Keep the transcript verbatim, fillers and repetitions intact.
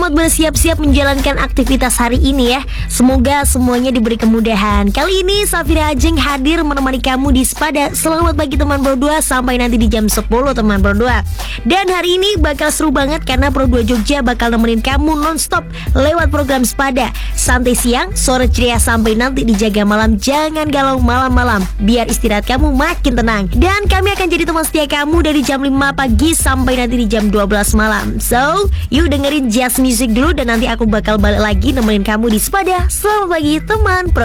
Selamat bersiap-siap menjalankan aktivitas hari ini ya. Semoga semuanya diberi kemudahan. Kali ini Safira Ajeng hadir menemani kamu di Sepada. Selamat pagi teman Pro dua, sampai nanti di jam sepuluh teman Pro dua. Dan hari ini bakal seru banget karena Pro dua Jogja bakal nemenin kamu nonstop lewat program Sepada. Santai siang, sore ceria, sampai nanti dijaga malam. Jangan galau malam-malam, biar istirahat kamu makin tenang. Dan kami akan jadi teman setia kamu dari jam lima pagi sampai nanti di jam dua belas malam. So, yuk dengerin Just Music dulu, dan nanti aku bakal balik lagi nemenin kamu di Sepada. Selamat pagi teman Pro